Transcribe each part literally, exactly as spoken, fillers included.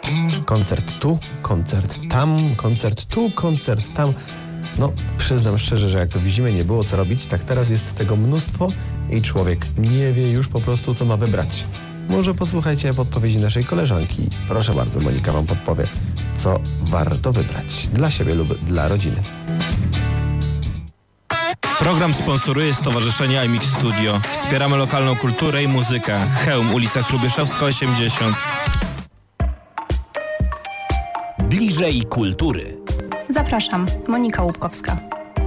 Koncert tu, koncert tam, koncert tu, koncert tam. No, przyznam szczerze, że jak w zimie nie było co robić, tak teraz jest tego mnóstwo i człowiek nie wie już po prostu, co ma wybrać. Może posłuchajcie podpowiedzi naszej koleżanki. Proszę bardzo, Monika wam podpowie, co warto wybrać dla siebie lub dla rodziny. Program sponsoruje Stowarzyszenie I M I X Studio. Wspieramy lokalną kulturę i muzykę. Chełm, ulica Hrubieszowska osiemdziesiąt. Bliżej kultury. Zapraszam, Monika Łupkowska.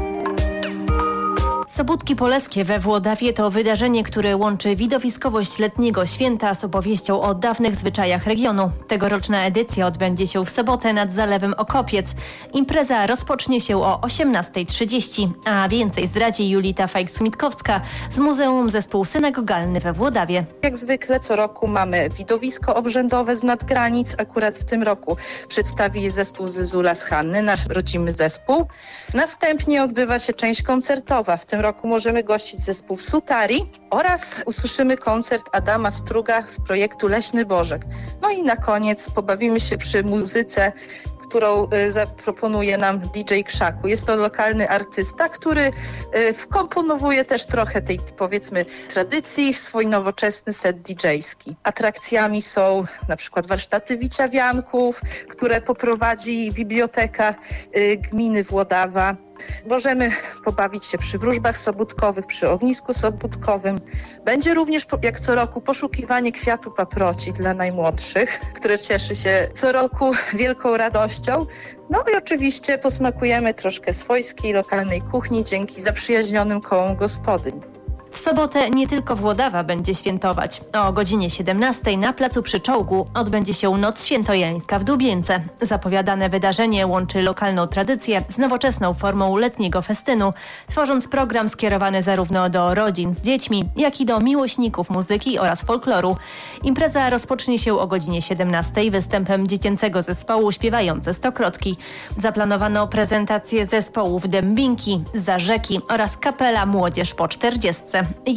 Sobótki Poleskie we Włodawie to wydarzenie, które łączy widowiskowość letniego święta z opowieścią o dawnych zwyczajach regionu. Tegoroczna edycja odbędzie się w sobotę nad zalewem Okopiec. Impreza rozpocznie się o osiemnasta trzydzieści, a więcej zdradzi Julita Fajk-Smitkowska z Muzeum Zespół Synagogalny we Włodawie. Jak zwykle co roku mamy widowisko obrzędowe z nadgranic. Akurat w tym roku przedstawi je zespół Zezula z Hanny, nasz rodzimy zespół. Następnie odbywa się część koncertowa. W tym roku możemy gościć zespół Sutari oraz usłyszymy koncert Adama Struga z projektu Leśny Bożek. No i na koniec pobawimy się przy muzyce, którą y, zaproponuje nam D J Krzaku. Jest to lokalny artysta, który y, wkomponowuje też trochę tej, powiedzmy, tradycji w swój nowoczesny set didżejski. Atrakcjami są na przykład warsztaty wiciawianków, które poprowadzi biblioteka y, gminy Włodawa. Możemy pobawić się przy wróżbach sobótkowych, przy ognisku sobótkowym. Będzie również, jak co roku, poszukiwanie kwiatu paproci dla najmłodszych, które cieszy się co roku wielką radością. No i oczywiście posmakujemy troszkę swojskiej, lokalnej kuchni dzięki zaprzyjaźnionym kołom gospodyń. W sobotę nie tylko Włodawa będzie świętować. O godzinie siedemnastej na Placu Przy Czołgu odbędzie się Noc Świętojańska w Dubience. Zapowiadane wydarzenie łączy lokalną tradycję z nowoczesną formą letniego festynu, tworząc program skierowany zarówno do rodzin z dziećmi, jak i do miłośników muzyki oraz folkloru. Impreza rozpocznie się o godzinie siedemnastej występem dziecięcego zespołu Śpiewające Stokrotki. Zaplanowano prezentację zespołów Dębinki, Za Rzeki oraz kapela Młodzież po czterdziestce.